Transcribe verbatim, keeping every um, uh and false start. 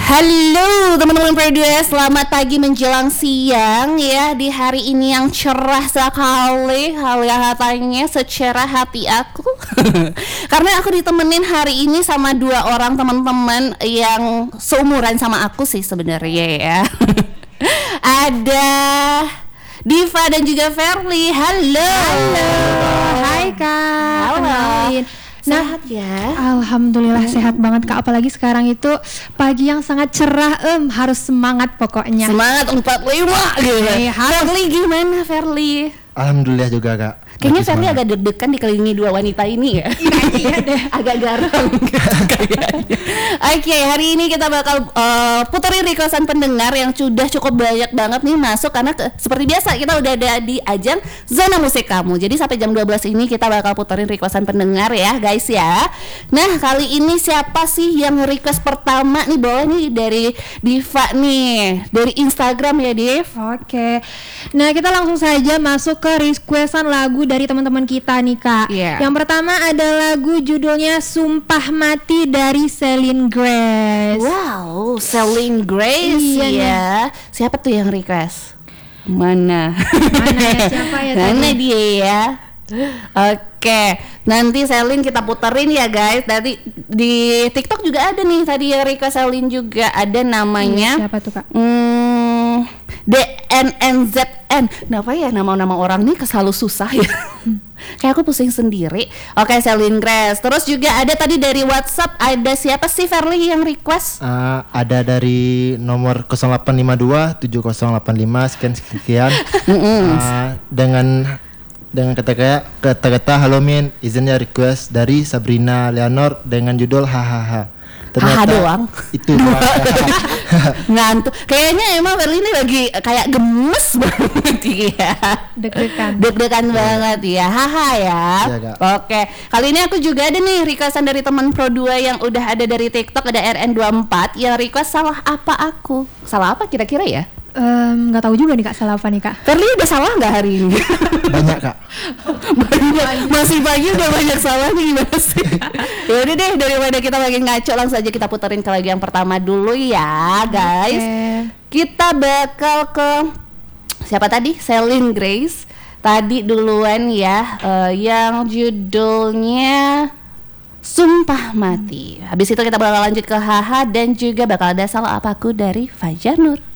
Halo teman-teman Produa, selamat pagi menjelang siang ya. Di hari ini yang cerah sekali, kelihatannya secerah hati aku karena aku ditemenin hari ini sama dua orang teman-teman yang seumuran sama aku sih sebenarnya ya. Ada Diva dan juga Verly. Halo. Halo. Hai Kak. Halo. Kenalin. Nah, Sehat ya? Alhamdulillah hmm. sehat banget Kak. Apalagi sekarang itu pagi yang sangat cerah, em harus semangat pokoknya. Semangat empat puluh lima gitu. Hey, Verly gimana Verly? Alhamdulillah juga Kak. Kayaknya Verly agak deg-degan dikelilingi dua wanita ini ya. Iya deh. Agak garang kayaknya. Oke, hari ini kita bakal uh, puterin requestan pendengar yang sudah cukup banyak banget nih masuk. Karena ke, seperti biasa kita udah ada di ajang Zona Musik Kamu. Jadi sampai jam dua belas ini kita bakal puterin requestan pendengar ya guys ya. Nah kali ini siapa sih yang request pertama nih? Boleh nih dari Diva nih, dari Instagram ya Div. Oke. Nah kita langsung saja masuk ke requestan lagu dari teman-teman kita nih Kak. Yeah. Yang pertama ada lagu judulnya Sumpah Mati dari Celine Grace. Wow, Celine Grace iya, ya. nah. Siapa tuh yang request? Mana? Mana ya? Siapa ya? Mana dia ya? Oke, nanti Celine kita puterin ya guys. Nanti di TikTok juga ada nih tadi yang request Celine juga. Ada namanya. Hmm, siapa tuh Kak? Hmm, D N N Z N. Kenapa ya nama-nama orang nih selalu susah ya? Kayak aku pusing sendiri. Oke, Celine Grace. Terus juga ada tadi dari WhatsApp, ada siapa sih Verly yang request? Uh, ada dari nomor nol delapan lima dua tujuh nol delapan lima sekian sekian. uh, dengan dengan kata-kata kata-kata halo Min, izinnya request dari Sabrina Leonor dengan judul hahaha. Haha Ternyata doang. Itu doang. Ngantuk. Kayaknya emang Verly ini lagi kayak gemes banget ya. Deg-degan. Deg-degan yeah. banget ya. Haha ya. Yeah, Oke. Kali ini aku juga ada nih requestan dari teman Pro dua yang udah ada dari TikTok, ada R N dua puluh empat yang request salah apa aku. Salah apa kira-kira ya? Um, nggak tahu juga nih Kak, salah apa nih Kak? Verly udah salah nggak hari ini? Banyak Kak. Banyak. Masih pagi udah banyak salah nih gimana sih? Ya udah deh, daripada kita lagi ngaco, langsung aja kita puterin ke lagu yang pertama dulu ya guys. Okay. Kita bakal ke siapa tadi? Celine Grace. Tadi duluan ya, uh, yang judulnya Sumpah Mati. Habis itu kita bakal lanjut ke Haha dan juga bakal ada Salah Apaku dari Fajar Nur.